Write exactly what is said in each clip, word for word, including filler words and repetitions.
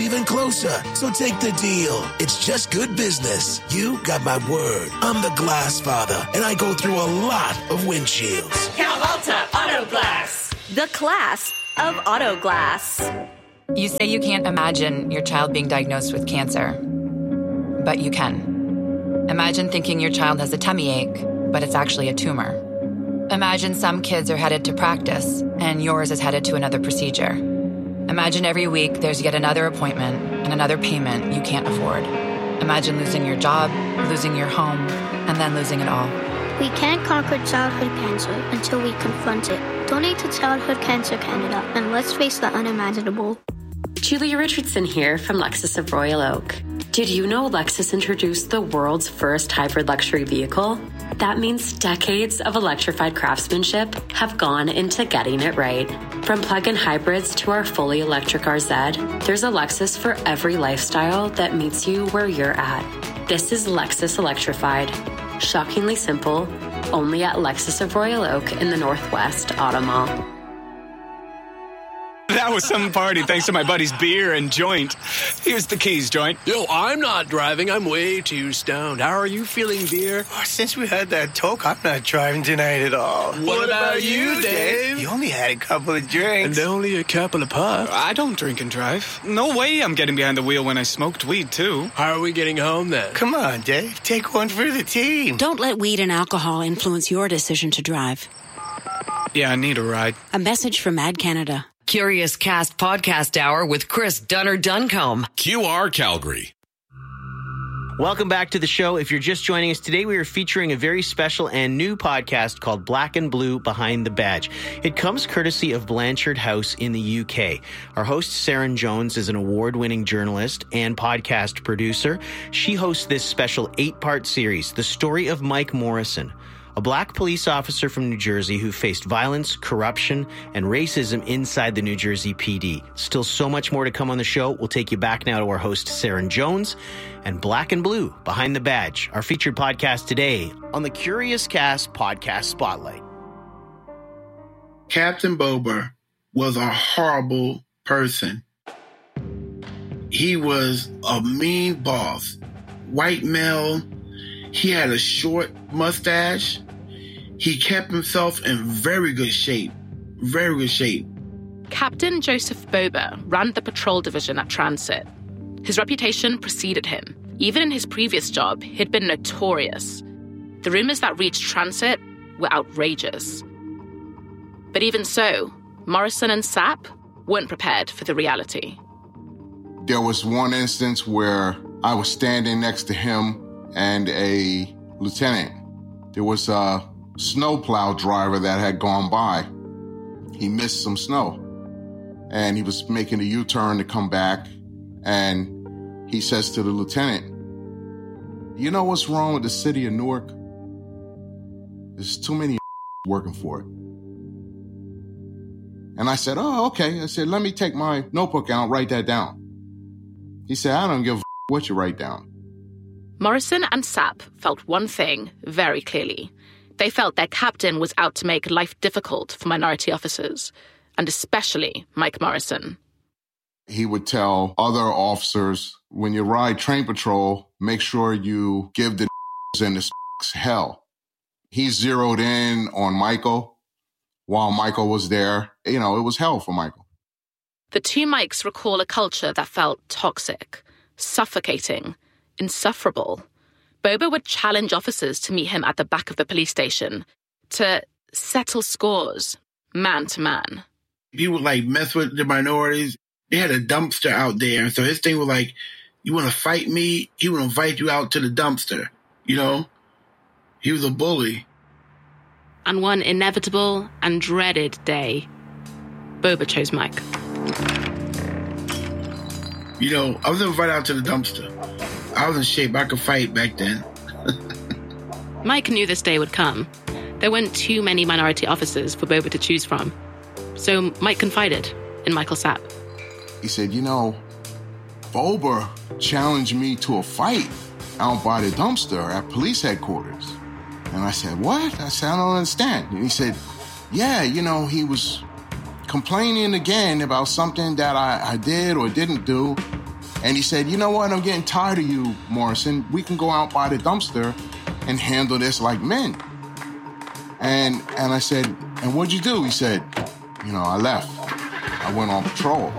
even closer. So take the deal. It's just good business. You got my word. I'm the glass father, and I go through a lot of windshields. Cal-Alta Auto Glass. The class of auto glass. You say you can't imagine your child being diagnosed with cancer, but you can. Imagine thinking your child has a tummy ache, but it's actually a tumor. Imagine some kids are headed to practice, and yours is headed to another procedure. Imagine every week there's yet another appointment and another payment you can't afford. Imagine losing your job, losing your home, and then losing it all. We can't conquer childhood cancer until we confront it. Donate to Childhood Cancer Canada, and let's face the unimaginable. Julia Richardson here from Lexus of Royal Oak. Did you know Lexus introduced the world's first hybrid luxury vehicle? That means decades of electrified craftsmanship have gone into getting it right. From plug-in hybrids to our fully electric R Z, there's a Lexus for every lifestyle that meets you where you're at. This is Lexus Electrified. Shockingly simple, only at Lexus of Royal Oak in the Northwest Auto Mall. That was some party thanks to my buddy's beer and joint. Here's the keys, joint. Yo, I'm not driving. I'm way too stoned. How are you feeling, beer? Oh, since we had that talk, I'm not driving tonight at all. What, what about, about you, Dave? You only had a couple of drinks. And only a couple of puffs. I don't drink and drive. No way I'm getting behind the wheel when I smoked weed, too. How are we getting home, then? Come on, Dave. Take one for the team. Don't let weed and alcohol influence your decision to drive. Yeah, I need a ride. A message from Ad Canada. Curious Cast Podcast Hour with Chris Dunner-Duncombe. Q R Calgary. Welcome back to the show. If you're just joining us today, we are featuring a very special and new podcast called Black and Blue Behind the Badge. It comes courtesy of Blanchard House in the U K. Our host, Saren Jones, is an award-winning journalist and podcast producer. She hosts this special eight-part series, The Story of Mike Morrison, a black police officer from New Jersey who faced violence, corruption, and racism inside the New Jersey P D. Still so much more to come on the show. We'll take you back now to our host, Saren Jones, and Black and Blue Behind the Badge, our featured podcast today on the Curious Cast Podcast Spotlight. Captain Bober was a horrible person. He was a mean boss. White male. He had a short mustache. He kept himself in very good shape. Very good shape. Captain Joseph Bober ran the patrol division at Transit. His reputation preceded him. Even in his previous job, he'd been notorious. The rumors that reached Transit were outrageous. But even so, Morrison and Sapp weren't prepared for the reality. There was one instance where I was standing next to him and a lieutenant. There was a snowplow driver that had gone by. He missed some snow, and he was making a U-turn to come back, and he says to the lieutenant, "You know what's wrong with the city of Newark? There's too many working for it." And I said, "Oh, okay." I said, "Let me take my notebook out and write that down." He said, "I don't give a what you write down." Morrison and Sapp felt one thing very clearly. They felt their captain was out to make life difficult for minority officers, and especially Mike Morrison. He would tell other officers, when you ride train patrol, make sure you give the and the hell. He zeroed in on Michael while Michael was there. You know, it was hell for Michael. The two Mikes recall a culture that felt toxic, suffocating, insufferable. Bober would challenge officers to meet him at the back of the police station to settle scores, man to man. He would like mess with the minorities. They had a dumpster out there. So his thing was like, you want to fight me? He would invite you out to the dumpster. You know, he was a bully. On one inevitable and dreaded day, Bober chose Mike. You know, I was invited out to the dumpster. I was in shape. I could fight back then. Mike knew this day would come. There weren't too many minority officers for Bober to choose from. So Mike confided in Michael Sapp. He said, you know, Bober challenged me to a fight out by the dumpster at police headquarters. And I said, what? I said, I don't understand. And he said, yeah, you know, he was complaining again about something that I, I did or didn't do. And he said, you know what? I'm getting tired of you, Morrison. We can go out by the dumpster and handle this like men. And and I said, and what'd you do? He said, you know, I left. I went on patrol.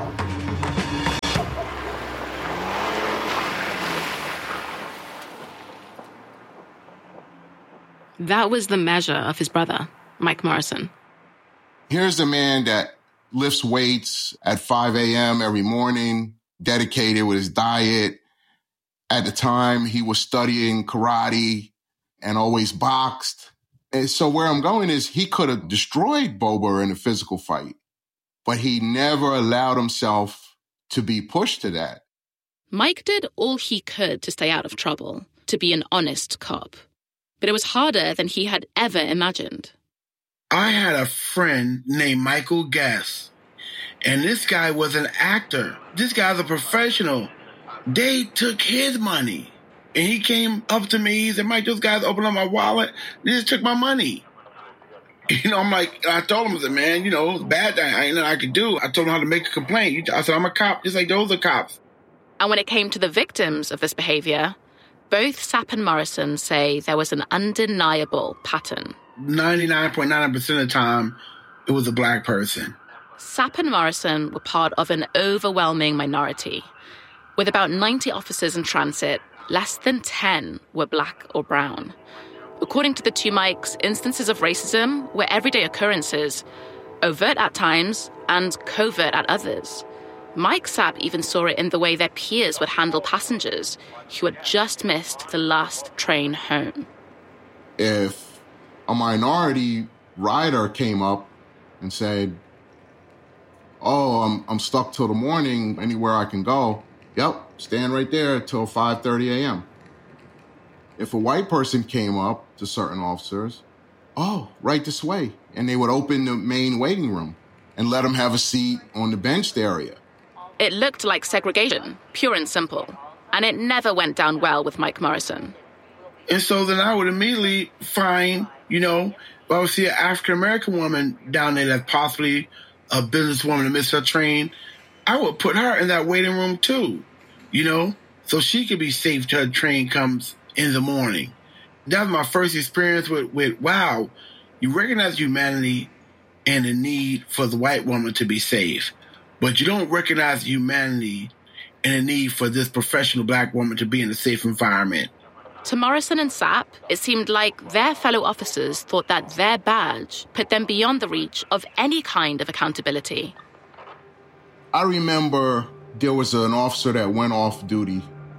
That was the measure of his brother, Mike Morrison. Here's a man that lifts weights at five a.m. every morning, dedicated with his diet. At the time, he was studying karate and always boxed. And so where I'm going is he could have destroyed Boba in a physical fight, but he never allowed himself to be pushed to that. Mike did all he could to stay out of trouble, to be an honest cop. But it was harder than he had ever imagined. I had a friend named Michael Guest, and this guy was an actor. This guy's a professional. They took his money, and he came up to me. He said, Mike, those guys opened up my wallet. They just took my money. You know, I'm like, I told him, I said, man, you know, it was bad. I ain't nothing I could do. I told him how to make a complaint. I said, I'm a cop, just like those are cops. And when it came to the victims of this behavior, both Sapp and Morrison say there was an undeniable pattern. ninety-nine point nine percent of the time, it was a black person. Sapp and Morrison were part of an overwhelming minority. With about ninety officers in transit, less than ten were black or brown. According to the two Mikes, instances of racism were everyday occurrences, overt at times and covert at others. Mike Sapp even saw it in the way their peers would handle passengers who had just missed the last train home. If a minority rider came up and said, oh, I'm I'm stuck till the morning, anywhere I can go, yep, stand right there till five thirty a.m. If a white person came up to certain officers, oh, right this way, and they would open the main waiting room and let them have a seat on the benched area. It looked like segregation, pure and simple, and it never went down well with Mike Morrison. And so then I would immediately find, you know, if I would see an African-American woman down there that's possibly a businesswoman that missed her train, I would put her in that waiting room too, you know, so she could be safe till her train comes in the morning. That was my first experience with, with, wow, you recognize humanity and the need for the white woman to be safe, but you don't recognize humanity and the need for this professional black woman to be in a safe environment. To Morrison and Sapp, it seemed like their fellow officers thought that their badge put them beyond the reach of any kind of accountability. I remember there was an officer that went off duty,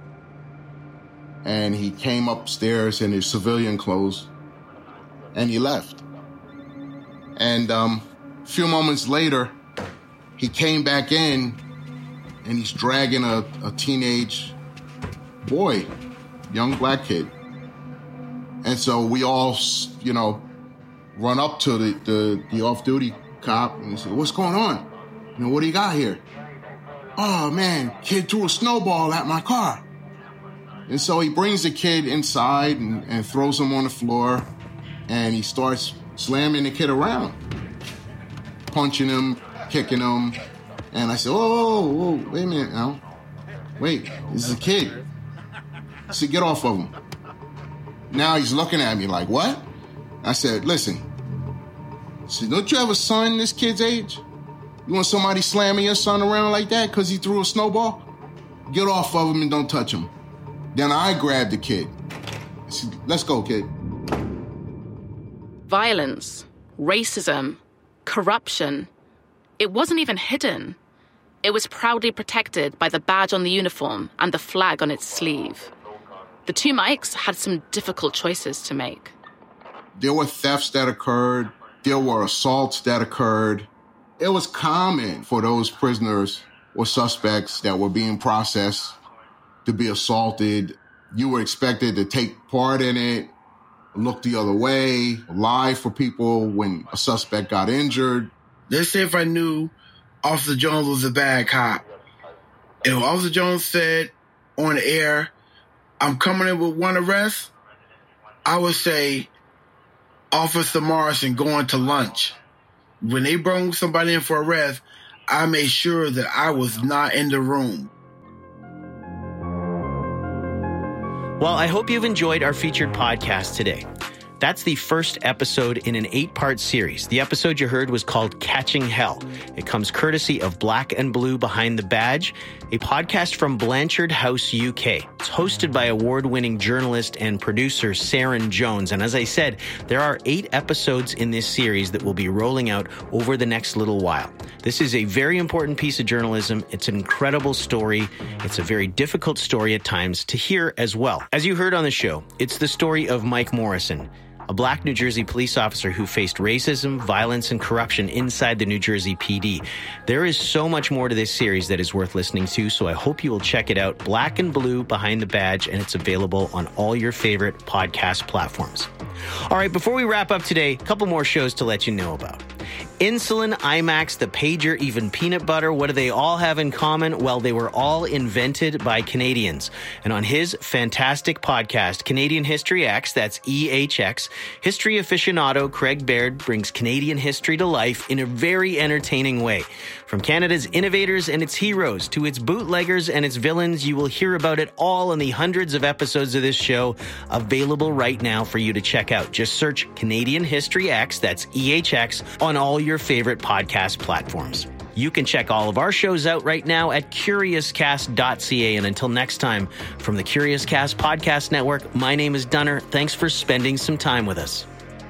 and he came upstairs in his civilian clothes, and he left. And um, a few moments later, he came back in, and he's dragging a, a teenage boy, young black kid. And so we all, you know, run up to the, the, the off-duty cop and say, what's going on? You know, what do you got here? Oh, man, kid threw a snowball at my car. And so he brings the kid inside and, and throws him on the floor, and he starts slamming the kid around, punching him, kicking him. And I said, whoa, whoa, whoa, wait a minute now. Wait, this is a kid. I said, get off of him. Now he's looking at me like, what? I said, listen. I said, don't you have a son this kid's age? You want somebody slamming your son around like that because he threw a snowball? Get off of him and don't touch him. Then I grabbed the kid. I said, let's go, kid. Violence, racism, corruption. It wasn't even hidden. It was proudly protected by the badge on the uniform and the flag on its sleeve. The two Mikes had some difficult choices to make. There were thefts that occurred. There were assaults that occurred. It was common for those prisoners or suspects that were being processed to be assaulted. You were expected to take part in it, look the other way, lie for people when a suspect got injured. Let's say if I knew Officer Jones was a bad cop. If Officer Jones said on the air, I'm coming in with one arrest, I would say, Officer Morrison going to lunch. When they brought somebody in for arrest, I made sure that I was not in the room. Well, I hope you've enjoyed our featured podcast today. That's the first episode in an eight-part series. The episode you heard was called Catching Hell. It comes courtesy of Black and Blue Behind the Badge, a podcast from Blanchard House, U K. It's hosted by award-winning journalist and producer Saren Jones. And as I said, there are eight episodes in this series that will be rolling out over the next little while. This is a very important piece of journalism. It's an incredible story. It's a very difficult story at times to hear as well. As you heard on the show, it's the story of Mike Morrison, a black New Jersey police officer who faced racism, violence, and corruption inside the New Jersey P D. There is so much more to this series that is worth listening to, so I hope you will check it out. Black and Blue Behind the Badge, and it's available on all your favorite podcast platforms. All right, before we wrap up today, a couple more shows to let you know about. Insulin, IMAX, the pager, even peanut butter, what do they all have in common? Well, they were all invented by Canadians. And on his fantastic podcast, Canadian History X, that's E H X, history aficionado Craig Baird brings Canadian history to life in a very entertaining way. From Canada's innovators and its heroes to its bootleggers and its villains, you will hear about it all in the hundreds of episodes of this show available right now for you to check out. Just search Canadian History X, that's E H X, on all your favorite podcast platforms. You can check all of our shows out right now at curious cast dot c a. And until next time, from the Curious Cast Podcast Network, my name is Dunner. Thanks for spending some time with us.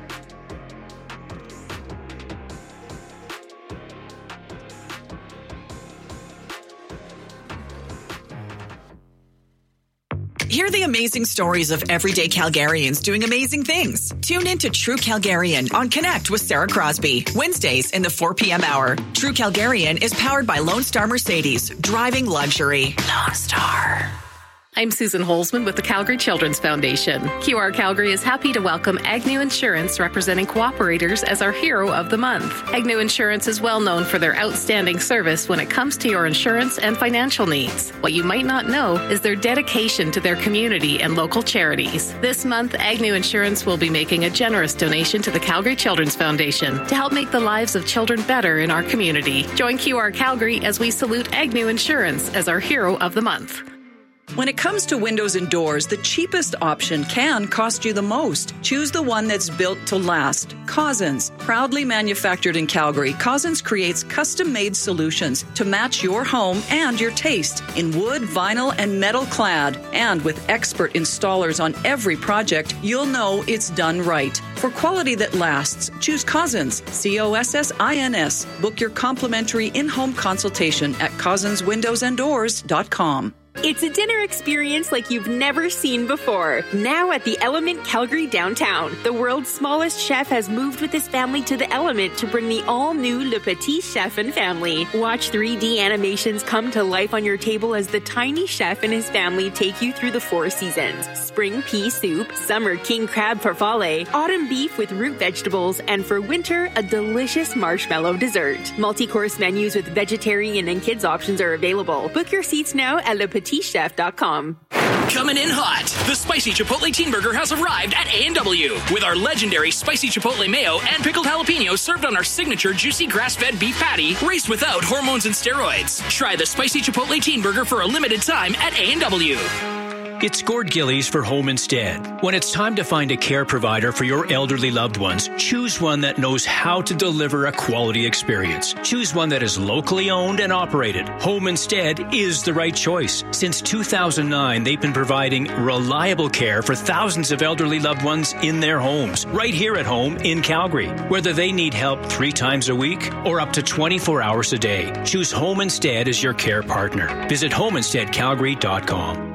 Hear the amazing stories of everyday Calgarians doing amazing things. Tune in to True Calgarian on Connect with Sarah Crosby, Wednesdays in the four p.m. hour. True Calgarian is powered by Lone Star Mercedes, driving luxury. Lone Star. I'm Susan Holzman with the Calgary Children's Foundation. Q R Calgary is happy to welcome Agnew Insurance, representing cooperators, as our hero of the month. Agnew Insurance is well known for their outstanding service when it comes to your insurance and financial needs. What you might not know is their dedication to their community and local charities. This month, Agnew Insurance will be making a generous donation to the Calgary Children's Foundation to help make the lives of children better in our community. Join Q R Calgary as we salute Agnew Insurance as our hero of the month. When it comes to windows and doors, the cheapest option can cost you the most. Choose the one that's built to last. Cousins. Proudly manufactured in Calgary, Cousins creates custom-made solutions to match your home and your taste in wood, vinyl, and metal clad. And with expert installers on every project, you'll know it's done right. For quality that lasts, choose Cousins. C O S S I N S. Book your complimentary in-home consultation at cousins windows and doors dot com. It's a dinner experience like you've never seen before. Now at the Element Calgary downtown. The world's smallest chef has moved with his family to the Element to bring the all-new Le Petit Chef and family. Watch three D animations come to life on your table as the tiny chef and his family take you through the four seasons. Spring pea soup, summer king crab farfalle, autumn beef with root vegetables, and for winter, a delicious marshmallow dessert. Multi-course menus with vegetarian and kids options are available. Book your seats now at le petit chef dot com. Coming in hot, the Spicy Chipotle Teen Burger has arrived at A and W with our legendary Spicy Chipotle Mayo and pickled jalapeno served on our signature juicy grass-fed beef patty, raised without hormones and steroids. Try the Spicy Chipotle Teen Burger for a limited time at A and W. It's Gord Gillies for Home Instead. When it's time to find a care provider for your elderly loved ones, choose one that knows how to deliver a quality experience. Choose one that is locally owned and operated. Home Instead is the right choice. Since two thousand nine, they've been providing reliable care for thousands of elderly loved ones in their homes, right here at home in Calgary. Whether they need help three times a week or up to twenty-four hours a day, choose Home Instead as your care partner. Visit home instead calgary dot com.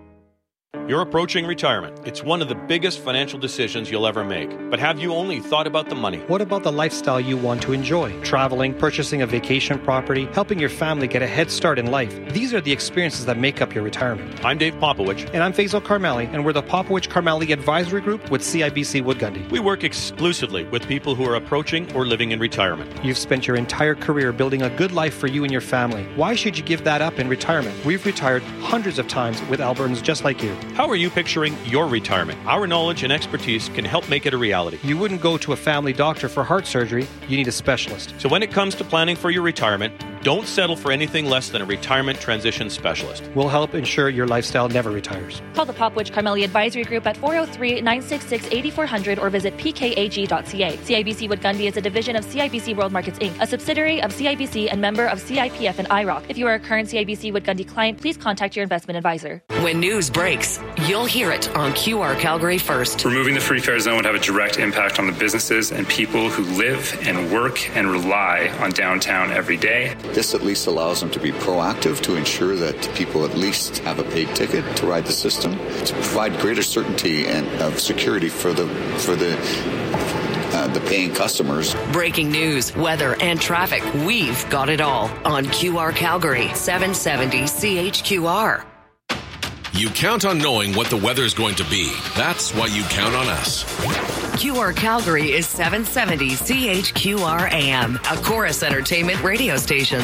You're approaching retirement. It's one of the biggest financial decisions you'll ever make. But have you only thought about the money? What about the lifestyle you want to enjoy? Traveling, purchasing a vacation property, helping your family get a head start in life. These are the experiences that make up your retirement. I'm Dave Popowich. And I'm Faisal Karmali, and we're the Popowich Karmali Advisory Group with C I B C Wood Gundy. We work exclusively with people who are approaching or living in retirement. You've spent your entire career building a good life for you and your family. Why should you give that up in retirement? We've retired hundreds of times with Albertans just like you. How are you picturing your retirement? Our knowledge and expertise can help make it a reality. You wouldn't go to a family doctor for heart surgery. You need a specialist. So when it comes to planning for your retirement, Don't settle for anything less than a retirement transition specialist. We'll help ensure your lifestyle never retires. Call the Popwich Carmelia Advisory Group at four oh three, nine six six, eight four zero zero or visit p k a g dot c a. C I B C Wood Gundy is a division of C I B C World Markets, Incorporated, a subsidiary of C I B C and member of C I P F and I R O C. If you are a current C I B C Wood Gundy client, please contact your investment advisor. When news breaks, you'll hear it on Q R Calgary first. Removing the free fare zone would have a direct impact on the businesses and people who live and work and rely on downtown every day. This at least allows them to be proactive to ensure that people at least have a paid ticket to ride the system, to provide greater certainty and of security for the for the uh, the paying customers. Breaking news, weather, and traffic. We've got it all on Q R Calgary, seven seventy C H Q R. You count on knowing what the weather's going to be. That's why you count on us. Q R Calgary is seven seventy C H Q R A M, a Chorus Entertainment radio station.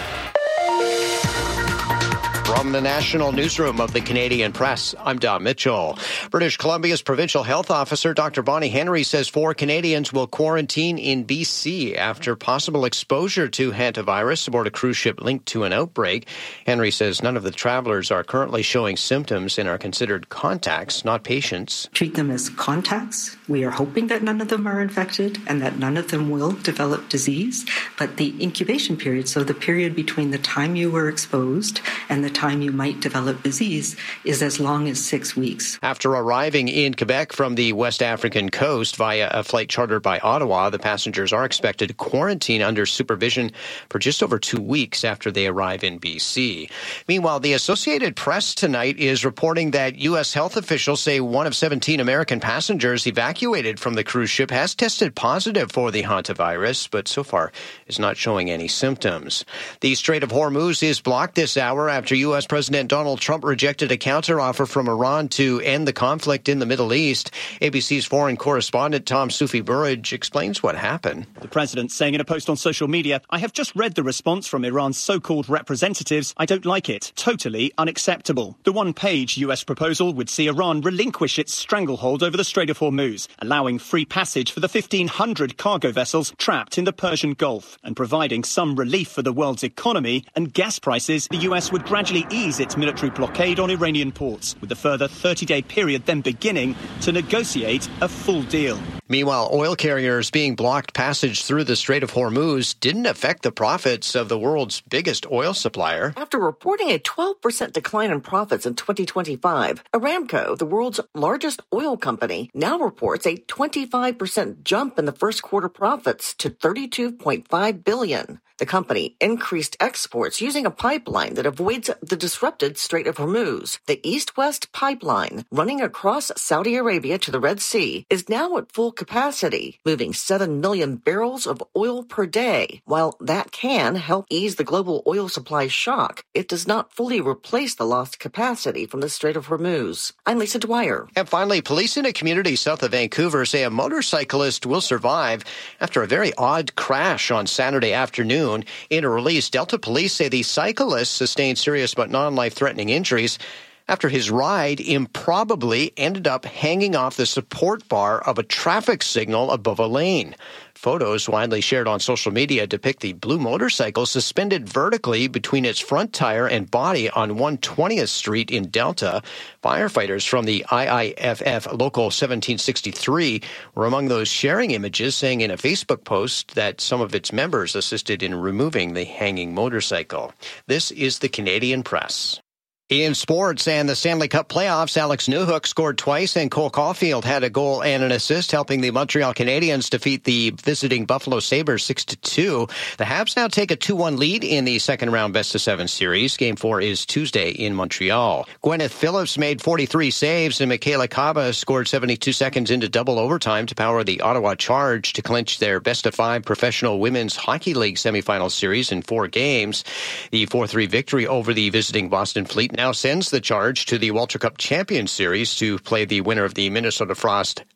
From the National Newsroom of the Canadian Press, I'm Don Mitchell. British Columbia's Provincial Health Officer, Doctor Bonnie Henry, says four Canadians will quarantine in B C after possible exposure to hantavirus aboard a cruise ship linked to an outbreak. Henry says none of the travelers are currently showing symptoms and are considered contacts, not patients. Treat them as contacts. We are hoping that none of them are infected and that none of them will develop disease. But the incubation period, so the period between the time you were exposed and the time you might develop disease, is as long as six weeks. After arriving in Quebec from the West African coast via a flight chartered by Ottawa, the passengers are expected to quarantine under supervision for just over two weeks after they arrive in B C. Meanwhile, the Associated Press tonight is reporting that U S health officials say one of seventeen American passengers evacuated from the cruise ship has tested positive for the hantavirus, but so far is not showing any symptoms. The Strait of Hormuz is blocked this hour after U S President Donald Trump rejected a counteroffer from Iran to end the conflict in the Middle East. A B C's foreign correspondent Tom Soufi-Burridge explains what happened. The president saying in a post on social media, "I have just read the response from Iran's so-called representatives. I don't like it. Totally unacceptable." The one-page U S proposal would see Iran relinquish its stranglehold over the Strait of Hormuz, allowing free passage for the fifteen hundred cargo vessels trapped in the Persian Gulf, and providing some relief for the world's economy and gas prices. The U S would gradually ease its military blockade on Iranian ports, with a further thirty-day period then beginning to negotiate a full deal. Meanwhile, oil carriers being blocked passage through the Strait of Hormuz didn't affect the profits of the world's biggest oil supplier. After reporting a twelve percent decline in profits in twenty twenty-five, Aramco, the world's largest oil company, now reports a twenty-five percent jump in the first quarter profits to thirty-two point five billion dollars. The company increased exports using a pipeline that avoids the disrupted Strait of Hormuz. The East-West pipeline, running across Saudi Arabia to the Red Sea, is now at full capacity, moving seven million barrels of oil per day. While that can help ease the global oil supply shock, it does not fully replace the lost capacity from the Strait of Hormuz. I'm Lisa Dwyer. And finally, police in a community south of Vancouver say a motorcyclist will survive after a very odd crash on Saturday afternoon. In a release, Delta Police say the cyclist sustained serious but non-life-threatening injuries after his ride improbably ended up hanging off the support bar of a traffic signal above a lane. Photos widely shared on social media depict the blue motorcycle suspended vertically between its front tire and body on one hundred twentieth Street in Delta. Firefighters from the I I F F Local seventeen sixty-three were among those sharing images, saying in a Facebook post that some of its members assisted in removing the hanging motorcycle. This is the Canadian Press. In sports and the Stanley Cup playoffs, Alex Newhook scored twice and Cole Caulfield had a goal and an assist, helping the Montreal Canadiens defeat the visiting Buffalo Sabres six to two. The Habs now take a two one lead in the second round best-of-seven series. Game four is Tuesday in Montreal. Gwyneth Phillips made forty-three saves and Michaela Kaba scored seventy-two seconds into double overtime to power the Ottawa Charge to clinch their best-of-five professional women's hockey league semifinal series in four games. The four three victory over the visiting Boston Fleet now sends the Charge to the Walter Cup Champions Series to play the winner of the Minnesota Frost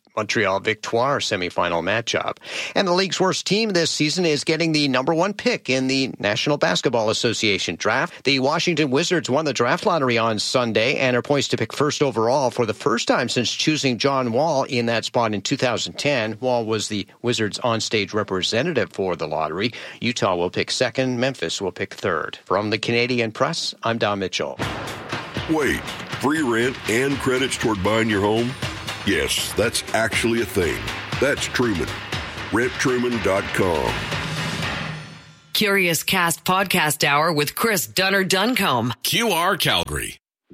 Montreal Victoire semifinal matchup. And the league's worst team this season is getting the number one pick in the National Basketball Association draft. The Washington Wizards won the draft lottery on Sunday and are poised to pick first overall for the first time since choosing John Wall in that spot in two thousand ten. Wall was the Wizards onstage representative for the lottery. Utah will pick second. Memphis will pick third. From the Canadian Press, I'm Don Mitchell. Wait, free rent and credits toward buying your home? Yes, that's actually a thing. That's Truman. rent truman dot com. Curious Cast Podcast Hour with Chris Dunner-Duncombe. Q R Calgary.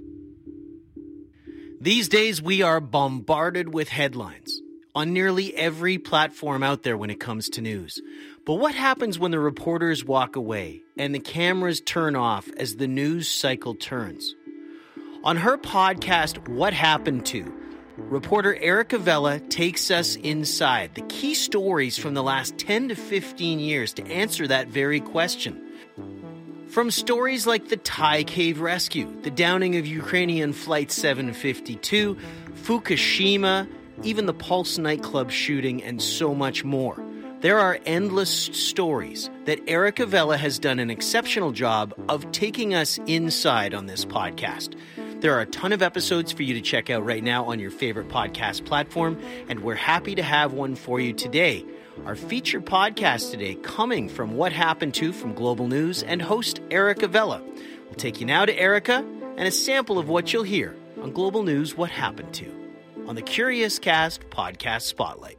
These days, we are bombarded with headlines on nearly every platform out there when it comes to news. But what happens when the reporters walk away and the cameras turn off as the news cycle turns? On her podcast, What Happened To?, reporter Erica Vella takes us inside the key stories from the last ten to fifteen years to answer that very question. From stories like the Thai cave rescue, the downing of Ukrainian Flight seven fifty-two, Fukushima, even the Pulse nightclub shooting, and so much more. There are endless stories that Erica Vella has done an exceptional job of taking us inside on this podcast. There are a ton of episodes for you to check out right now on your favorite podcast platform, and we're happy to have one for you today. Our feature podcast today coming from What Happened To from Global News and host Erica Vella. We'll take you now to Erica and a sample of what you'll hear on Global News What Happened To on the Curious Cast Podcast Spotlight.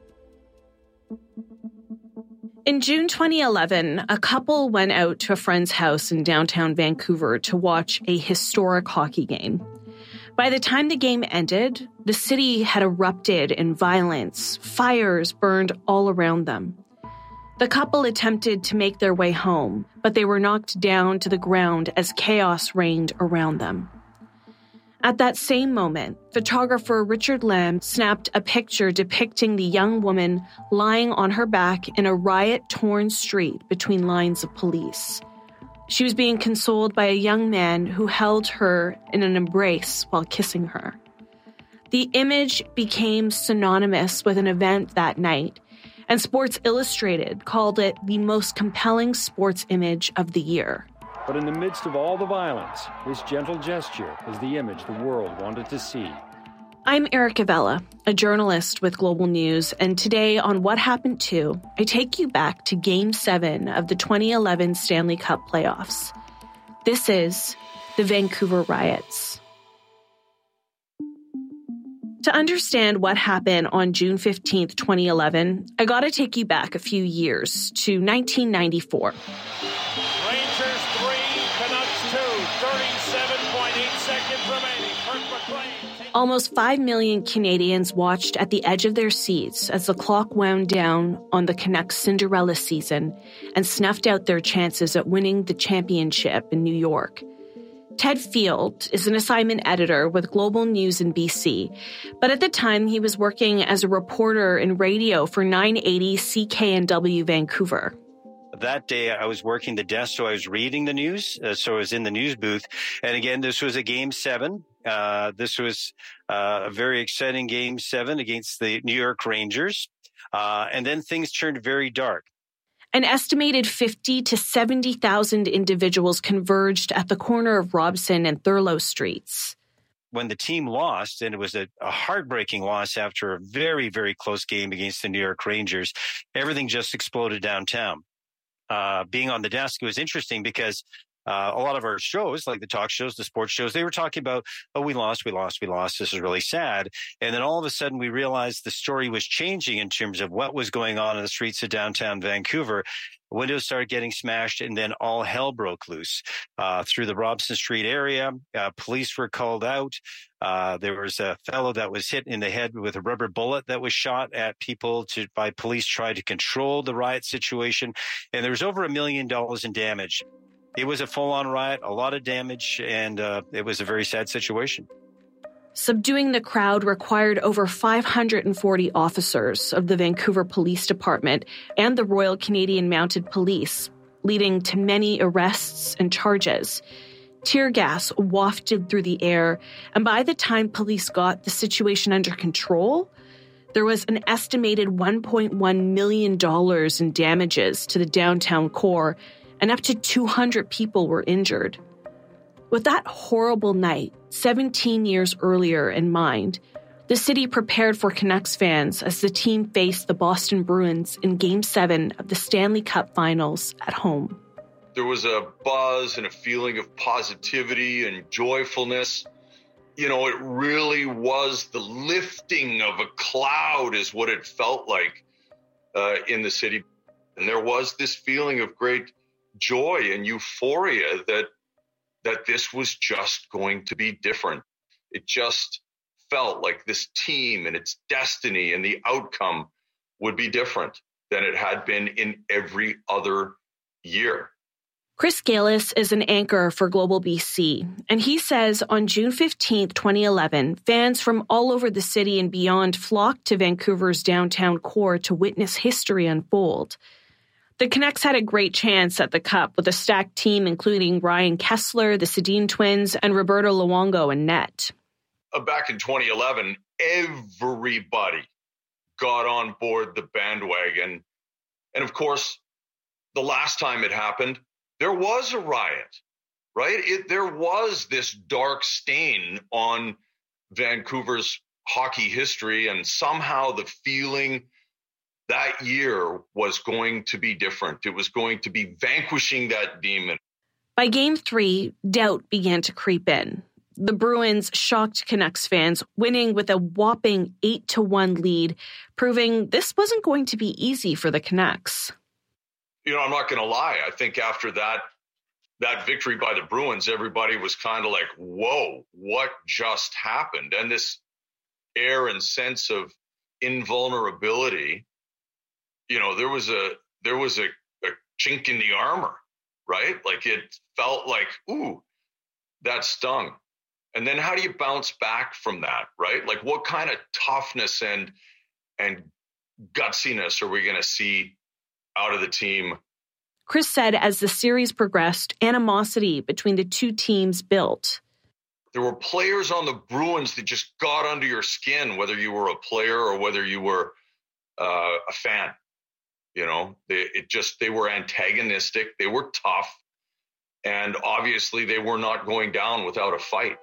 In June twenty eleven, a couple went out to a friend's house in downtown Vancouver to watch a historic hockey game. By the time the game ended, the city had erupted in violence. Fires burned all around them. The couple attempted to make their way home, but they were knocked down to the ground as chaos reigned around them. At that same moment, photographer Richard Lamb snapped a picture depicting the young woman lying on her back in a riot-torn street between lines of police. She was being consoled by a young man who held her in an embrace while kissing her. The image became synonymous with an event that night, and Sports Illustrated called it the most compelling sports image of the year. But in the midst of all the violence, this gentle gesture is the image the world wanted to see. I'm Erica Vella, a journalist with Global News, and today on What Happened To, I take you back to Game seven of the twenty eleven Stanley Cup playoffs. This is the Vancouver riots. To understand what happened on June fifteenth, twenty eleven, I gotta take you back a few years to nineteen ninety-four. Rangers three, Canucks two, thirty-seven point eight seconds remaining. Kirk McLean. Almost five million Canadians watched at the edge of their seats as the clock wound down on the Canucks' Cinderella season and snuffed out their chances at winning the championship in New York. Ted Field is an assignment editor with Global News in B C, but at the time he was working as a reporter in radio for nine eighty C K N W Vancouver. That day, I was working the desk, so I was reading the news. Uh, so I was in the news booth. And again, this was a game seven. Uh, this was uh, a very exciting game seven against the New York Rangers. Uh, and then things turned very dark. An estimated fifty to seventy thousand individuals converged at the corner of Robson and Thurlow Streets. When the team lost, and it was a, a heartbreaking loss after a very, very close game against the New York Rangers, everything just exploded downtown. Uh, being on the desk, it was interesting because uh, a lot of our shows, like the talk shows, the sports shows, they were talking about, oh, we lost, we lost, we lost. This is really sad. And then all of a sudden we realized the story was changing in terms of what was going on in the streets of downtown Vancouver. Windows started getting smashed, and then all hell broke loose uh, through the Robson Street area. Uh, police were called out. Uh, there was a fellow that was hit in the head with a rubber bullet that was shot at people to, by police trying to control the riot situation. And there was over a million dollars in damage. It was a full-on riot, a lot of damage, and uh, it was a very sad situation. Subduing the crowd required over five hundred forty officers of the Vancouver Police Department and the Royal Canadian Mounted Police, leading to many arrests and charges. Tear gas wafted through the air, and by the time police got the situation under control, There was an estimated one point one million dollars in damages to the downtown core, and up to two hundred people were injured. With that horrible night, seventeen years earlier in mind, the city prepared for Canucks fans as the team faced the Boston Bruins in Game seven of the Stanley Cup Finals at home. There was a buzz and a feeling of positivity and joyfulness. You know, it really was the lifting of a cloud is what it felt like uh, in the city. And there was this feeling of great joy and euphoria that that this was just going to be different. It just felt like this team and its destiny and the outcome would be different than it had been in every other year. Chris Galis is an anchor for Global B C, and he says on June fifteenth, twenty eleven, fans from all over the city and beyond flocked to Vancouver's downtown core to witness history unfold. The Canucks had a great chance at the Cup with a stacked team including Ryan Kessler, the Sedin twins, and Roberto Luongo in net. Uh, back in twenty eleven, everybody got on board the bandwagon. And of course, the last time it happened, there was a riot, right? It, there was this dark stain on Vancouver's hockey history, and somehow the feeling that year was going to be different. It was going to be vanquishing that demon. By game three, doubt began to creep in. The Bruins shocked Canucks fans, winning with a whopping eight to one lead, proving this wasn't going to be easy for the Canucks. You know, I'm not going to lie. I think after that, that victory by the Bruins, everybody was kind of like, whoa, what just happened? And this air and sense of invulnerability, you know, there was a there was a, a chink in the armor, right? Like it felt like, ooh, that stung. And then how do you bounce back from that, right? Like what kind of toughness and and gutsiness are we going to see out of the team? Chris said as the series progressed, animosity between the two teams built. There were players on the Bruins that just got under your skin, whether you were a player or whether you were uh, a fan. You know, they, it just, they were antagonistic. They were tough. And obviously they were not going down without a fight.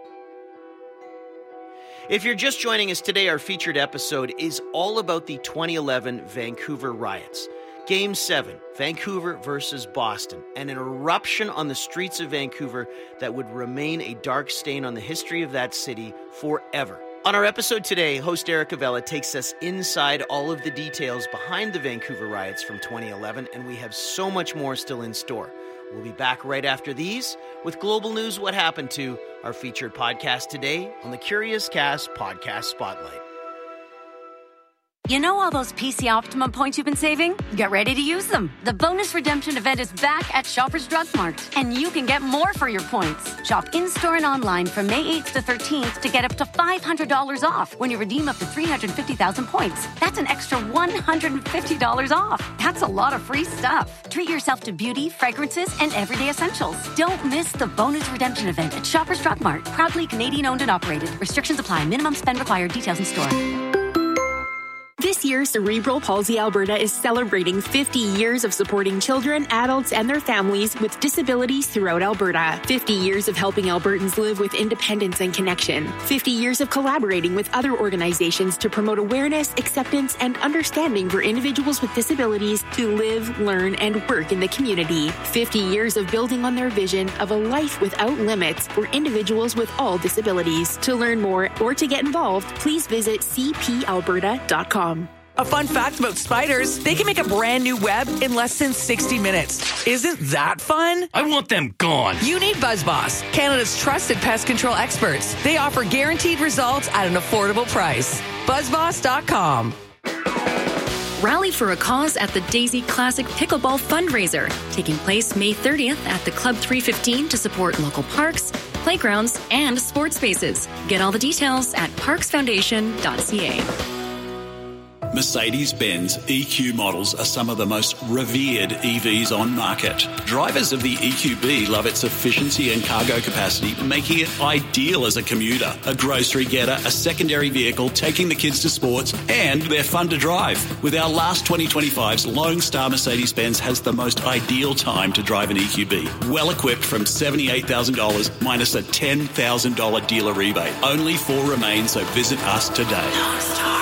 If you're just joining us today, our featured episode is all about the twenty eleven Vancouver riots. Game seven, Vancouver versus Boston, and an eruption on the streets of Vancouver that would remain a dark stain on the history of that city forever. On our episode today, host Eric Avella takes us inside all of the details behind the Vancouver riots from twenty eleven, and we have so much more still in store. We'll be back right after these with Global News What Happened To, our featured podcast today on the Curious Cast Podcast Spotlight. You know all those P C Optimum points you've been saving? Get ready to use them. The bonus redemption event is back at Shoppers Drug Mart, and you can get more for your points. Shop in-store and online from May eighth to thirteenth to get up to five hundred dollars off when you redeem up to three hundred fifty thousand points. That's an extra one hundred fifty dollars off. That's a lot of free stuff. Treat yourself to beauty, fragrances, and everyday essentials. Don't miss the bonus redemption event at Shoppers Drug Mart. Proudly Canadian owned and operated. Restrictions apply. Minimum spend required. Details in store. This year, Cerebral Palsy Alberta is celebrating fifty years of supporting children, adults, and their families with disabilities throughout Alberta. fifty years of helping Albertans live with independence and connection. fifty years of collaborating with other organizations to promote awareness, acceptance, and understanding for individuals with disabilities to live, learn, and work in the community. fifty years of building on their vision of a life without limits for individuals with all disabilities. To learn more or to get involved, please visit c p alberta dot com. A fun fact about spiders, they can make a brand new web in less than sixty minutes. Isn't that fun? I want them gone. You need BuzzBoss, Canada's trusted pest control experts. They offer guaranteed results at an affordable price. buzz boss dot com. Rally for a cause at the Daisy Classic Pickleball Fundraiser, taking place May thirtieth at the Club three fifteen to support local parks, playgrounds, and sports spaces. Get all the details at parks foundation dot c a. Mercedes-Benz E Q models are some of the most revered E Vs on market. Drivers of the E Q B love its efficiency and cargo capacity, making it ideal as a commuter, a grocery getter, a secondary vehicle, taking the kids to sports, and they're fun to drive. With our last twenty twenty-fives, Lone Star Mercedes-Benz has the most ideal time to drive an E Q B. Well equipped from seventy-eight thousand dollars minus a ten thousand dollars dealer rebate. Only four remain, so visit us today. Lone Star.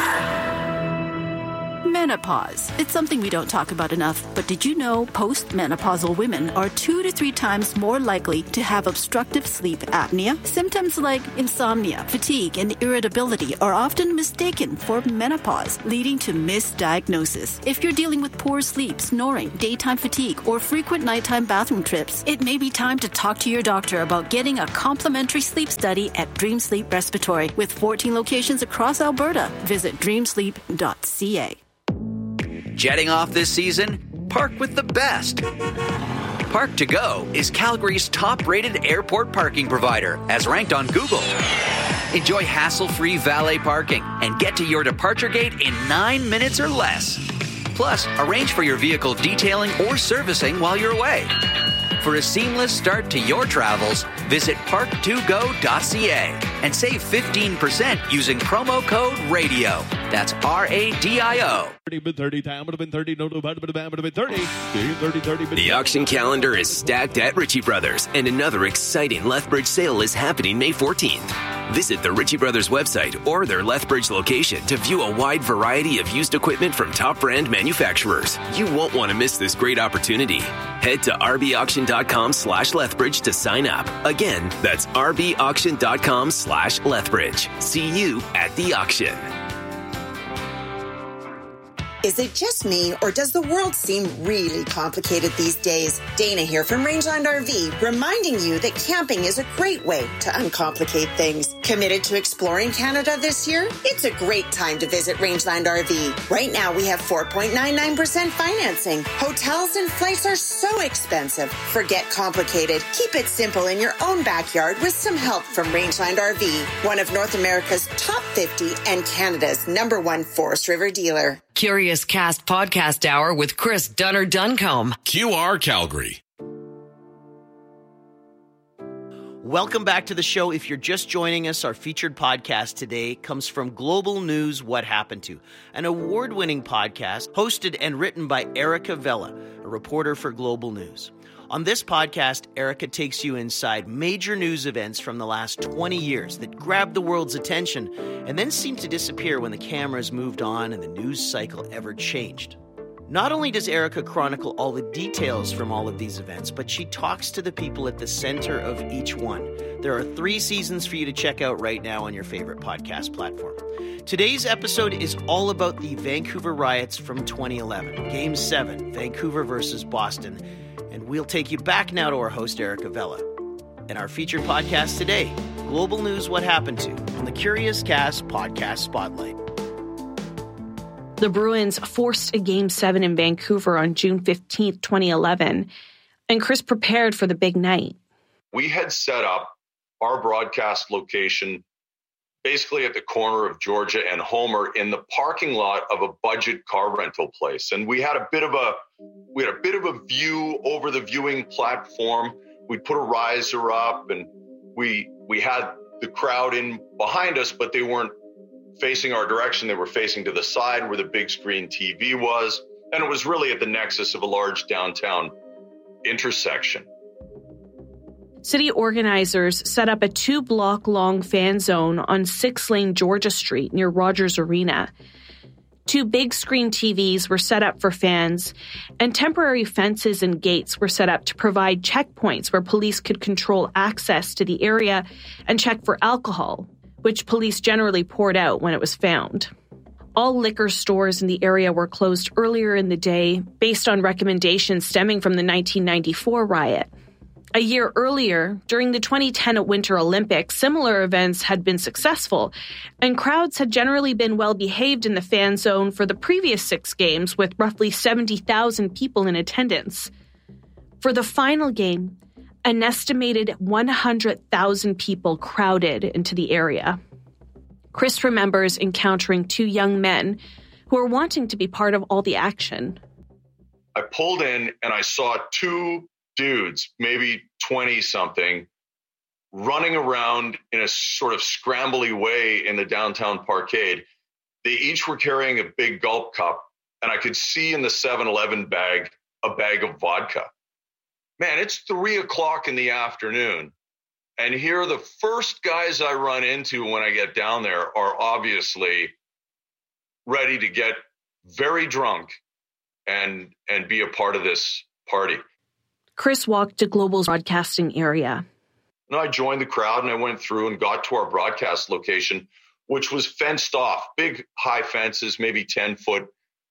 Menopause. It's something we don't talk about enough, but did you know postmenopausal women are two to three times more likely to have obstructive sleep apnea? Symptoms like insomnia, fatigue, and irritability are often mistaken for menopause, leading to misdiagnosis. If you're dealing with poor sleep, snoring, daytime fatigue, or frequent nighttime bathroom trips, it may be time to talk to your doctor about getting a complimentary sleep study at Dream Sleep Respiratory. With fourteen locations across Alberta, visit dream sleep dot c a. Jetting off this season? Park with the best. Park to Go is Calgary's top-rated airport parking provider, as ranked on Google. Enjoy hassle-free valet parking and get to your departure gate in nine minutes or less. Plus, arrange for your vehicle detailing or servicing while you're away. For a seamless start to your travels, visit park to go dot c a and save fifteen percent using promo code RADIO. That's R A D I O. The auction calendar is stacked at Ritchie Brothers, and another exciting Lethbridge sale is happening May fourteenth. Visit the Ritchie Brothers website or their Lethbridge location to view a wide variety of used equipment from top brand manufacturers. You won't want to miss this great opportunity. Head to r b auction dot com slash Lethbridge to sign up. Again, that's r b auction dot com slash Lethbridge. See you at the auction. Is it just me, or does the world seem really complicated these days? Dana here from Rangeland R V, reminding you that camping is a great way to uncomplicate things. Committed to exploring Canada this year? It's a great time to visit Rangeland R V. Right now, we have four point nine nine percent financing. Hotels and flights are so expensive. Forget complicated. Keep it simple in your own backyard with some help from Rangeland R V, one of North America's top fifty and Canada's number one Forest River dealer. Curious Cast Podcast Hour with Chris Dunner-Duncombe. Q R Calgary. Welcome back to the show. If you're just joining us, our featured podcast today comes from Global News What Happened To, an award-winning podcast hosted and written by Erica Vella, a reporter for Global News. On this podcast, Erica takes you inside major news events from the last twenty years that grabbed the world's attention and then seemed to disappear when the cameras moved on and the news cycle ever changed. Not only does Erica chronicle all the details from all of these events, but she talks to the people at the center of each one. There are three seasons for you to check out right now on your favorite podcast platform. Today's episode is all about the Vancouver riots from twenty eleven, Game seven, Vancouver versus Boston. And we'll take you back now to our host, Erica Vella. And our featured podcast today, Global News What Happened To, on the Curious Cast Podcast Spotlight. The Bruins forced a Game seven in Vancouver on June fifteenth, twenty eleven, and Chris prepared for the big night. We had set up our broadcast location basically at the corner of Georgia and Homer in the parking lot of a budget car rental place. And we had a bit of a we had a bit of a view over the viewing platform. We put a riser up and we we had the crowd in behind us, but they weren't facing our direction. They were facing to the side where the big screen T V was. And it was really at the nexus of a large downtown intersection. City organizers set up a two-block-long fan zone on six-lane Georgia Street near Rogers Arena. Two big-screen T Vs were set up for fans, and temporary fences and gates were set up to provide checkpoints where police could control access to the area and check for alcohol, which police generally poured out when it was found. All liquor stores in the area were closed earlier in the day based on recommendations stemming from the nineteen ninety-four riot. A year earlier, during the twenty ten Winter Olympics, similar events had been successful, and crowds had generally been well behaved in the fan zone for the previous six games, with roughly seventy thousand people in attendance. For the final game, an estimated one hundred thousand people crowded into the area. Chris remembers encountering two young men who are wanting to be part of all the action. I pulled in and I saw two dudes, maybe twenty-something, running around in a sort of scrambly way in the downtown parkade. They each were carrying a big gulp cup, and I could see in the seven eleven bag a bag of vodka. Man, it's three o'clock in the afternoon, and here the first guys I run into when I get down there are obviously ready to get very drunk and and be a part of this party. Chris walked to Global's broadcasting area. And I joined the crowd and I went through and got to our broadcast location, which was fenced off, big high fences, maybe ten-foot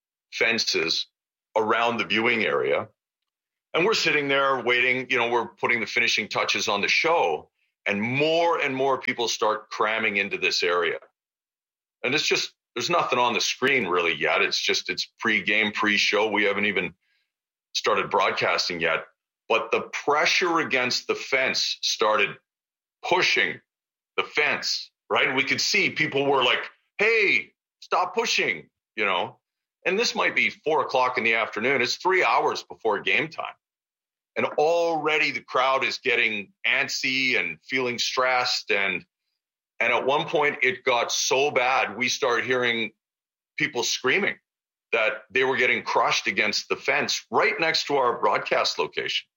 fences around the viewing area. And we're sitting there waiting, you know, we're putting the finishing touches on the show, and more and more people start cramming into this area. And it's just, there's nothing on the screen really yet. It's just, it's pre-game, pre-show. We haven't even started broadcasting yet. But the pressure against the fence started pushing the fence, right? We could see people were like, hey, stop pushing, you know. And this might be four o'clock in the afternoon. It's three hours before game time. And already the crowd is getting antsy and feeling stressed. And, and at one point, it got so bad, we started hearing people screaming that they were getting crushed against the fence right next to our broadcast location.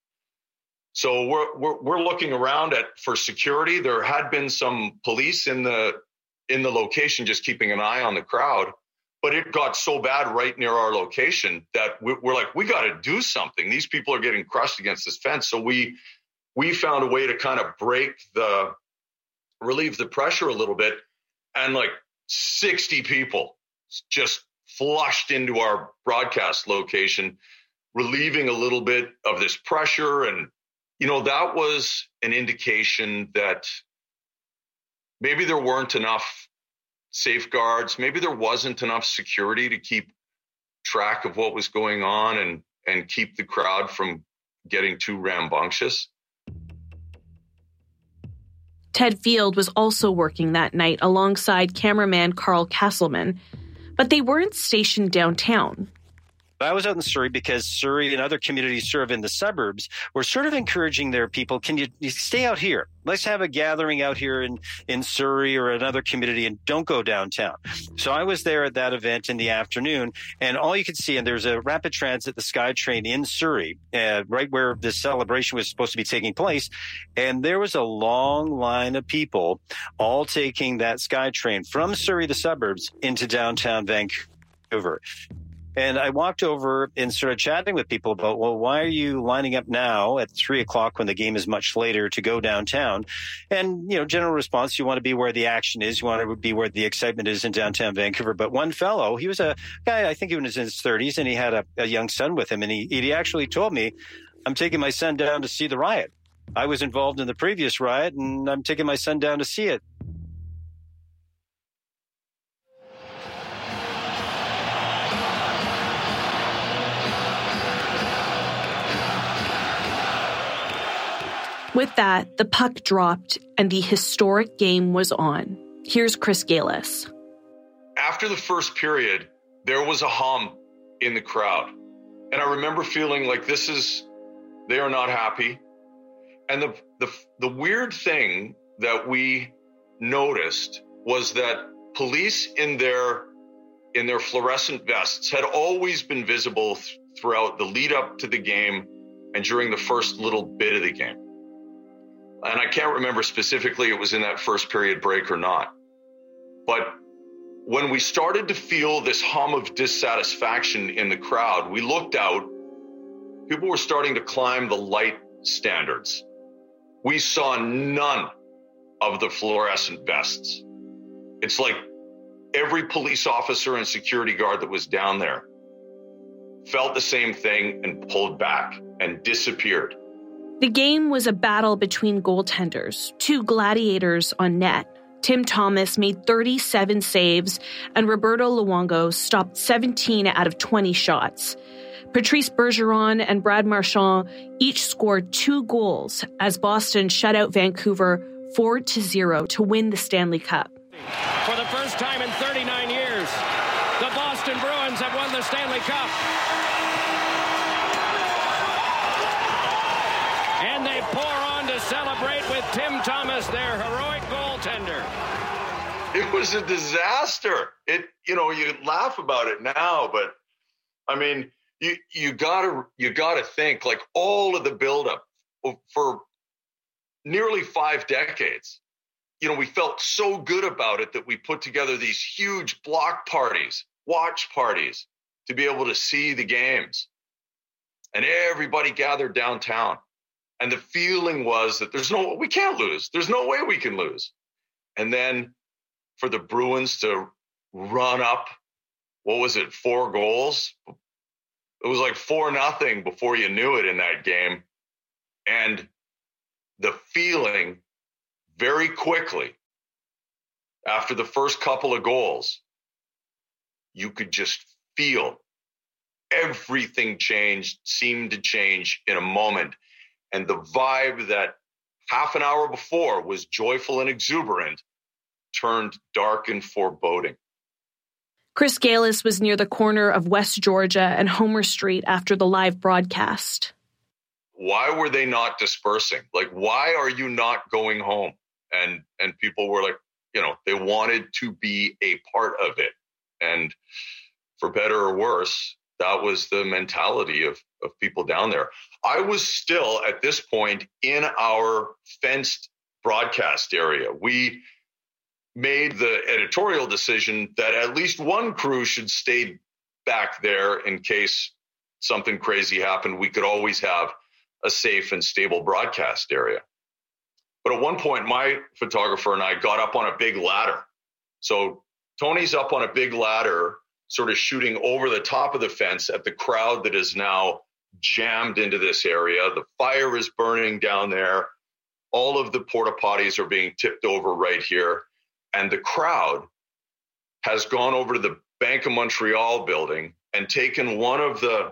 So we're, we're we're looking around at for security. There had been some police in the in the location just keeping an eye on the crowd, but it got so bad right near our location that we're like, we got to do something. These people are getting crushed against this fence. So we we found a way to kind of break the relieve the pressure a little bit, and like sixty people just flushed into our broadcast location, relieving a little bit of this pressure. And you know, that was an indication that maybe there weren't enough safeguards. Maybe there wasn't enough security to keep track of what was going on and, and keep the crowd from getting too rambunctious. Ted Field was also working that night alongside cameraman Carl Castleman, but they weren't stationed downtown. I was out in Surrey because Surrey and other communities sort of in the suburbs were sort of encouraging their people, can you, you stay out here? Let's have a gathering out here in, in Surrey or another community and don't go downtown. So I was there at that event in the afternoon, and all you could see, and there's a rapid transit, the SkyTrain in Surrey, uh, right where this celebration was supposed to be taking place. And there was a long line of people all taking that SkyTrain from Surrey, the suburbs, into downtown Vancouver. And I walked over and started chatting with people about, well, why are you lining up now at three o'clock when the game is much later to go downtown? And, you know, general response, you want to be where the action is. You want to be where the excitement is in downtown Vancouver. But one fellow, he was a guy, I think he was in his thirties, and he had a, a young son with him. And he, he actually told me, I'm taking my son down to see the riot. I was involved in the previous riot, and I'm taking my son down to see it. With that, the puck dropped and the historic game was on. Here's Chris Galis. After the first period, there was a hum in the crowd. And I remember feeling like this is, they are not happy. And the, the, the weird thing that we noticed was that police in their, in their fluorescent vests had always been visible th- throughout the lead up to the game and during the first little bit of the game. And I can't remember specifically it was in that first period break or not. But when we started to feel this hum of dissatisfaction in the crowd, we looked out. People were starting to climb the light standards. We saw none of the fluorescent vests. It's like every police officer and security guard that was down there felt the same thing and pulled back and disappeared. The game was a battle between goaltenders, two gladiators on net. Tim Thomas made thirty-seven saves, and Roberto Luongo stopped seventeen out of twenty shots. Patrice Bergeron and Brad Marchand each scored two goals as Boston shut out Vancouver four to zero to win the Stanley Cup. For the first time in thirty-nine years, the Boston Bruins Bruins have won the Stanley Cup. And they pour on to celebrate with Tim Thomas, their heroic goaltender. It was a disaster. It, you know, you laugh about it now, but I mean, you you gotta you gotta think, like, all of the buildup for nearly five decades. You know, we felt so good about it that we put together these huge block parties, watch parties, to be able to see the games. And everybody gathered downtown. And the feeling was that there's no, we can't lose. There's no way we can lose. And then for the Bruins to run up, what was it, four goals? It was like four nothing before you knew it in that game. And the feeling very quickly after the first couple of goals, you could just feel everything changed, seemed to change in a moment. And the vibe that half an hour before was joyful and exuberant turned dark and foreboding. Chris Galis was near the corner of West Georgia and Homer Street after the live broadcast. Why were they not dispersing? Like, why are you not going home? And and people were like, you know, they wanted to be a part of it. And for better or worse, that was the mentality of, of people down there. I was still, at this point, in our fenced broadcast area. We made the editorial decision that at least one crew should stay back there in case something crazy happened. We could always have a safe and stable broadcast area. But at one point, my photographer and I got up on a big ladder. So Tony's up on a big ladder, sort of shooting over the top of the fence at the crowd that is now jammed into this area. The fire is burning down there. All of the porta potties are being tipped over right here. And the crowd has gone over to the Bank of Montreal building and taken one of the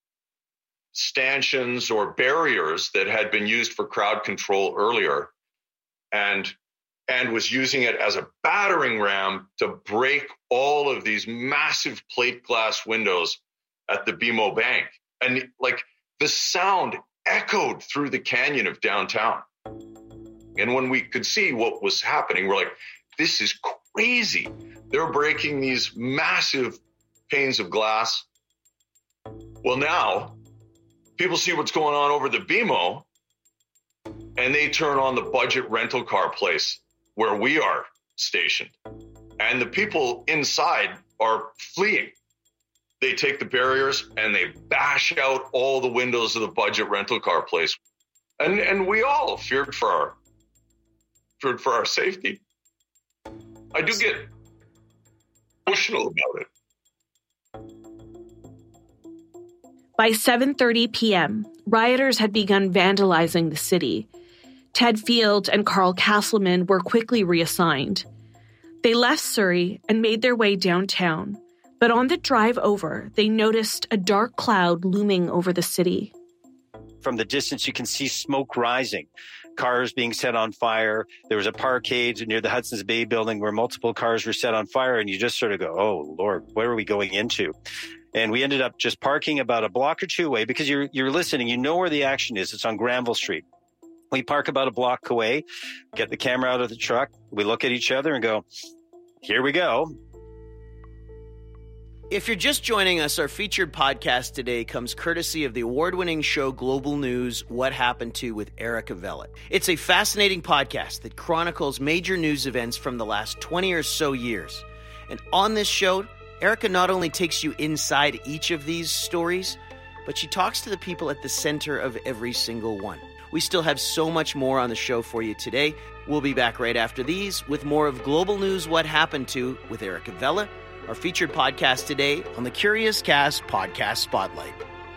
stanchions or barriers that had been used for crowd control earlier and and was using it as a battering ram to break all of these massive plate glass windows at the B M O Bank. And like the sound echoed through the canyon of downtown. And when we could see what was happening, we're like, this is crazy. They're breaking these massive panes of glass. Well, now people see what's going on over the B M O and they turn on the budget rental car place where we are stationed. And the people inside are fleeing. They take the barriers and they bash out all the windows of the budget rental car place. And and we all feared for our feared for our safety. I do get emotional about it. By seven thirty p.m., rioters had begun vandalizing the city. Ted Field and Carl Castleman were quickly reassigned. They left Surrey and made their way downtown, but on the drive over, they noticed a dark cloud looming over the city. From the distance, you can see smoke rising, cars being set on fire. There was a parkade near the Hudson's Bay building where multiple cars were set on fire, and you just sort of go, oh, Lord, where are we going into? And we ended up just parking about a block or two away because you're you're listening. You know where the action is. It's on Granville Street. We park about a block away, get the camera out of the truck. We look at each other and go, here we go. If you're just joining us, our featured podcast today comes courtesy of the award-winning show Global News, What Happened To with Erica Vellet. It's a fascinating podcast that chronicles major news events from the last twenty or so years. And on this show, Erica not only takes you inside each of these stories, but she talks to the people at the center of every single one. We still have so much more on the show for you today. We'll be back right after these with more of Global News What Happened To with Erica Vellet, our featured podcast today on the Curious Cast Podcast Spotlight.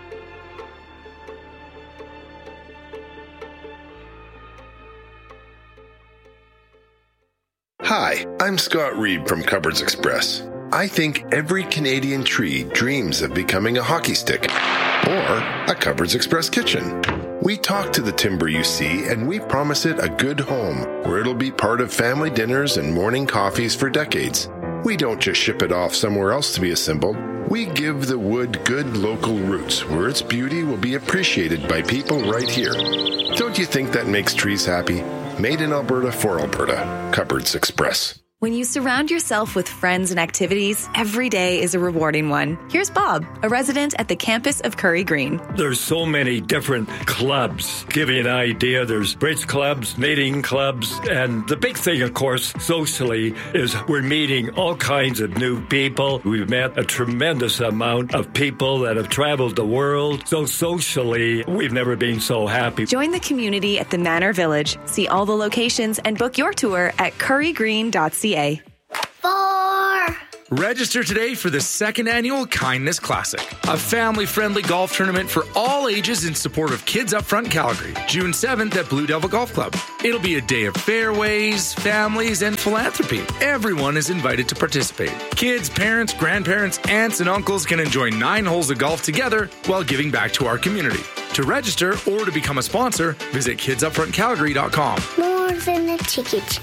Hi, I'm Scott Reed from Cupboards Express. I think every Canadian tree dreams of becoming a hockey stick or a Cupboards Express kitchen. We talk to the timber you see, and we promise it a good home where it'll be part of family dinners and morning coffees for decades. We don't just ship it off somewhere else to be assembled. We give the wood good local roots where its beauty will be appreciated by people right here. Don't you think that makes trees happy? Made in Alberta for Alberta. Cupboards Express. When you surround yourself with friends and activities, every day is a rewarding one. Here's Bob, a resident at the campus of Curry Green. There's so many different clubs. Give you an idea, there's bridge clubs, knitting clubs, and the big thing, of course, socially, is we're meeting all kinds of new people. We've met a tremendous amount of people that have traveled the world. So socially, we've never been so happy. Join the community at the Manor Village. See all the locations and book your tour at curry green dot c a. Four. Register today for the second annual Kindness Classic, a family-friendly golf tournament for all ages in support of Kids Up Front Calgary, June seventh at Blue Devil Golf Club. It'll be a day of fairways, families, and philanthropy. Everyone is invited to participate. Kids, parents, grandparents, aunts, and uncles can enjoy nine holes of golf together while giving back to our community. To register or to become a sponsor, visit kids up front calgary dot com. More than a ticket.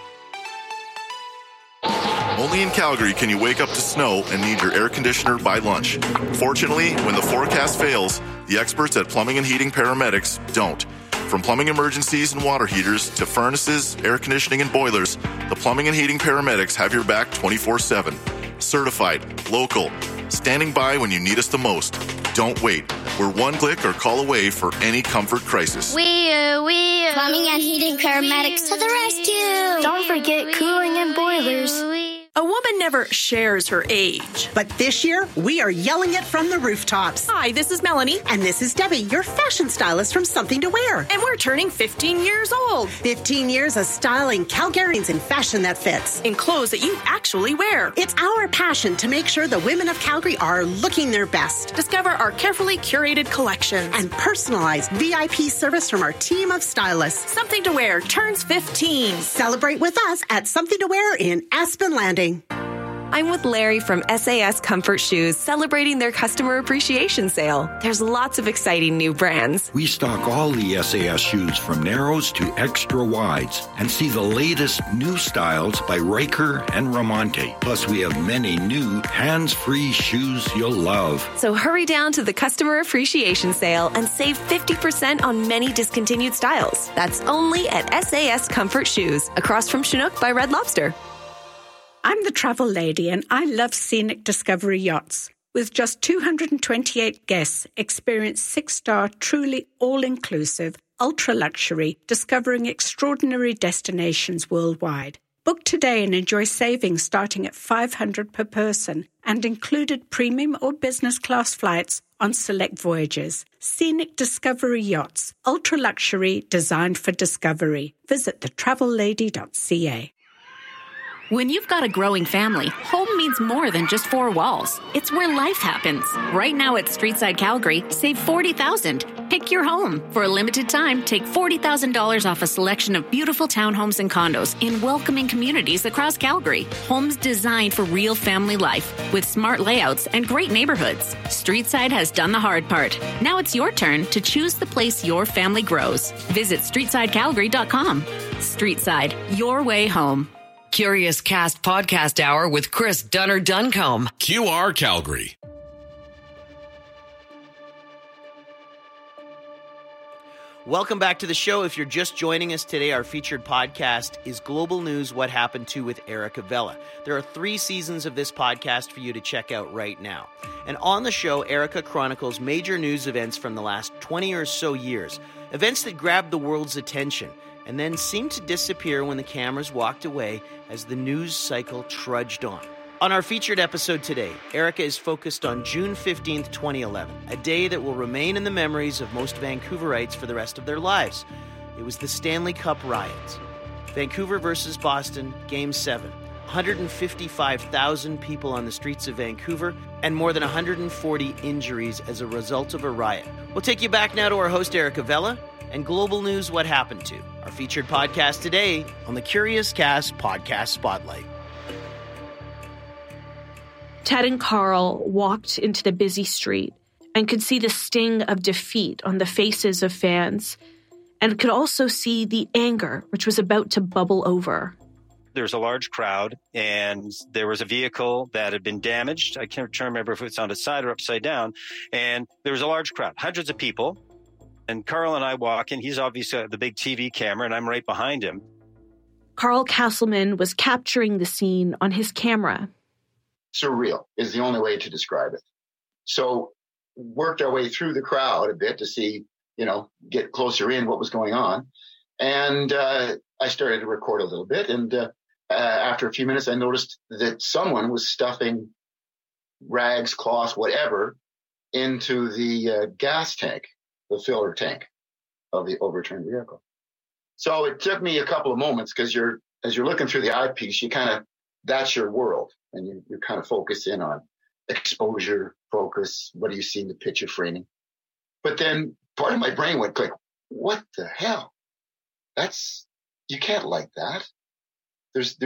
Only in Calgary can you wake up to snow and need your air conditioner by lunch. Fortunately, when the forecast fails, the experts at Plumbing and Heating Paramedics don't. From plumbing emergencies and water heaters to furnaces, air conditioning, and boilers, the Plumbing and Heating Paramedics have your back twenty-four seven. Certified, local, standing by when you need us the most. Don't wait. We're one click or call away for any comfort crisis. We, uh, we, uh, Plumbing and Heating Paramedics to the rescue. Don't forget cooling and boilers. A woman never shares her age. But this year, we are yelling it from the rooftops. Hi, this is Melanie. And this is Debbie, your fashion stylist from Something to Wear. And we're turning fifteen years old. fifteen years of styling Calgarians in fashion that fits. In clothes that you actually wear. It's our passion to make sure the women of Calgary are looking their best. Discover our carefully curated collections. And personalized V I P service from our team of stylists. Something to Wear turns fifteen. Celebrate with us at Something to Wear in Aspen Landing. I'm with Larry from S A S Comfort Shoes, celebrating their customer appreciation sale. There's lots of exciting new brands. We stock all the S A S shoes from narrows to extra wides and see the latest new styles by Riker and Ramonte. Plus, we have many new hands-free shoes you'll love. So hurry down to the customer appreciation sale and save fifty percent on many discontinued styles. That's only at S A S Comfort Shoes, across from Chinook by Red Lobster. I'm the travel lady and I love Scenic Discovery Yachts. With just two hundred twenty-eight guests, experience six-star, truly all-inclusive, ultra-luxury, discovering extraordinary destinations worldwide. Book today and enjoy savings starting at five hundred dollars per person and included premium or business class flights on select voyages. Scenic Discovery Yachts, ultra-luxury, designed for discovery. Visit the travel lady dot c a. When you've got a growing family, home means more than just four walls. It's where life happens. Right now at Streetside Calgary, save forty thousand dollars. Pick your home. For a limited time, take forty thousand dollars off a selection of beautiful townhomes and condos in welcoming communities across Calgary. Homes designed for real family life with smart layouts and great neighborhoods. Streetside has done the hard part. Now it's your turn to choose the place your family grows. Visit streetside calgary dot com. Streetside, your way home. Curious Cast Podcast Hour with Chris Dunner Duncombe. Q R Calgary. Welcome back to the show. If you're just joining us today, our featured podcast is Global News What Happened To with Erica Vella. There are three seasons of this podcast for you to check out right now. And on the show, Erica chronicles major news events from the last twenty or so years, events that grabbed the world's attention and then seemed to disappear when the cameras walked away as the news cycle trudged on. On our featured episode today, Erica is focused on June fifteenth, twenty eleven, a day that will remain in the memories of most Vancouverites for the rest of their lives. It was the Stanley Cup riots. Vancouver versus Boston, Game seven. one hundred fifty-five thousand people on the streets of Vancouver and more than one hundred forty injuries as a result of a riot. We'll take you back now to our host, Erica Vella, and Global News What Happened To, our featured podcast today on the Curious Cast Podcast Spotlight. Ted and Carl walked into the busy street and could see the sting of defeat on the faces of fans and could also see the anger which was about to bubble over. There's a large crowd, and there was a vehicle that had been damaged. I can't remember if it's on its side or upside down. And there was a large crowd, hundreds of people. And Carl and I walk in. He's obviously got the big T V camera, and I'm right behind him. Carl Castleman was capturing the scene on his camera. Surreal is the only way to describe it. So worked our way through the crowd a bit to see, you know, get closer in what was going on. And uh, I started to record a little bit. And uh, uh, after a few minutes, I noticed that someone was stuffing rags, cloths, whatever, into the uh, gas tank, the filler tank of the overturned vehicle. So it took me a couple of moments because you're, as you're looking through the eyepiece, you kind of, that's your world. And you, you kind of focus in on exposure, focus, what do you see in the picture framing? But then part of my brain went like, what the hell? That's, you can't like that. There's, there's